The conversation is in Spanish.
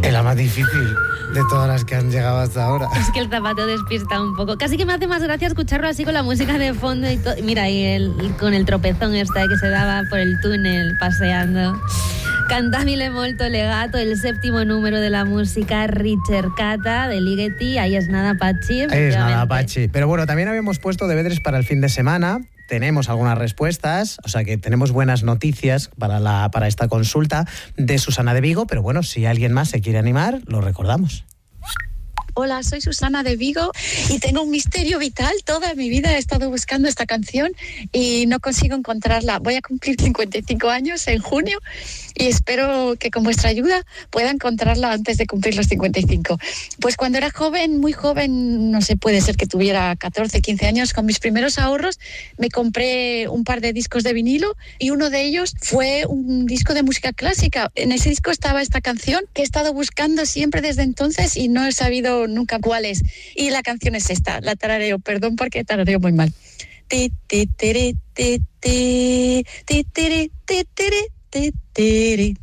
Es la más difícil de todas las que han llegado hasta ahora. Es que el zapato despista un poco. Casi que me hace más gracia escucharlo así con la música de fondo y mira, con el tropezón que se daba por el túnel paseando. Cantabile molto legato, el séptimo número de la música Ricercata de Ligeti. Ahí es nada, Pachi. Ahí es nada, Pachi. Pero bueno, también habíamos puesto deberes para el fin de semana. Tenemos algunas respuestas, o sea que tenemos buenas noticias para esta consulta de Susana de Vigo, pero bueno, si alguien más se quiere animar, lo recordamos. Hola, soy Susana de Vigo y tengo un misterio vital. Toda mi vida he estado buscando esta canción y no consigo encontrarla. Voy a cumplir 55 años en junio y espero que con vuestra ayuda pueda encontrarla antes de cumplir los 55. Pues cuando era joven, muy joven, no sé, puede ser que tuviera 14, 15 años, con mis primeros ahorros me compré un par de discos de vinilo y uno de ellos fue un disco de música clásica. En ese disco estaba esta canción que he estado buscando siempre desde entonces y no he sabido nunca cuál es. Y la canción es esta, la tarareo, perdón porque tarareo muy mal. Ti ti tere ti ti ti tere ti tere ti tere